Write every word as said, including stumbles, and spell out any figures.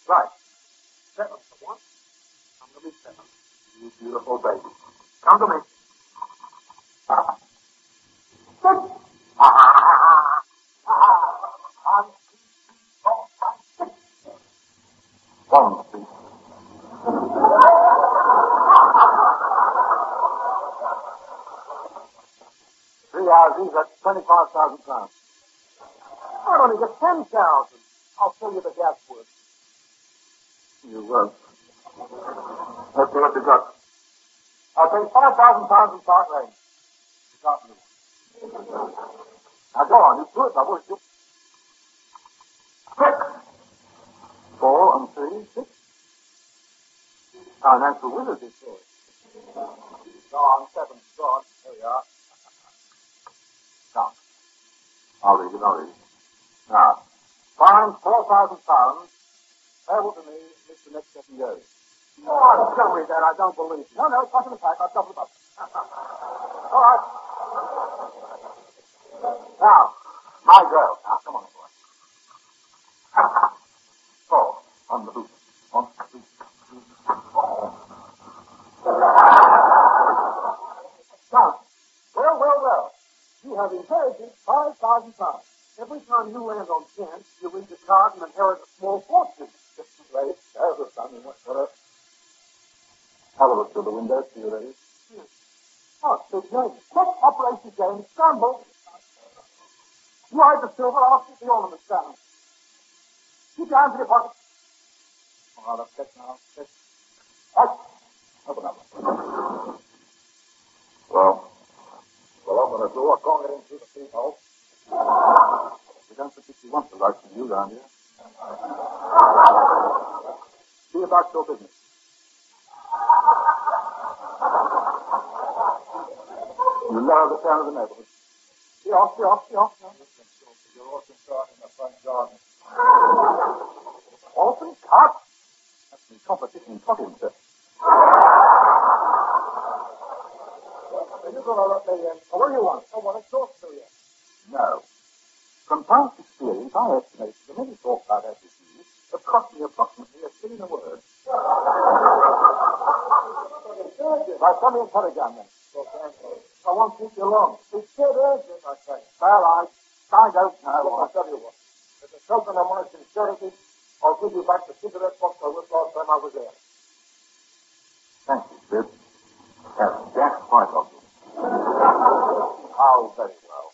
Right. Seven for one. Come to me, seven. You beautiful baby. Come to me. Six. One, please. Three houses, that's twenty-five thousand pounds. I'll only get ten thousand. I'll show you the gas work. You won't. Let's see what you got. I'll pay five thousand pounds in Park Lane. You can't move. Now go on, you do it, double, you. Six. Four and three, six. Financial wizard, this boy. Go on, seven, go on. There we are. Now, I'll read it, I'll read it. Now, fine four thousand pounds, payable to me Mister next seven years. Oh, don't read that, I don't believe you. No, no, it's not in the pack, I'll double it up. All right. Now, my girl. Now, come on, boy. Four, on the boot. One, two, three, four. Now, well, well, well. You have inherited five thousand pounds. Every time you land on chance, you read the card and inherit a small fortune. Just right. There's the sun. What, what else? Have a look through the window. See you ready? Yes. Oh, so James. Quick, Operation James. Scramble. You hide the silver, I'll keep the ornaments down. Keep your hands in your pocket. Oh, that's it now. That's it. Right. Open up. Well, we'll open the door, going it in through the peephole. We don't particularly want the likes of you down here. See about your business. You lower the sound of the neighborhood. Be off, be off, be off. No. You're also starting in the front garden. Orphan cut? That's the competition fucking, sir. You're going to let me in. Oh, what do you want? I want to talk to you. No. From past experience, I estimate that the many talk about that disease have cost me approximately a shilling a word. Now, come in, put it down then. I won't keep you long. It's dead urgent, I say. Well, I, I don't know. I'll tell you what. If it's something of my sincerity, I'll give you back the cigarette box I was last time I was there. Thank you, Sid. That's Jack White of you. Oh, very well.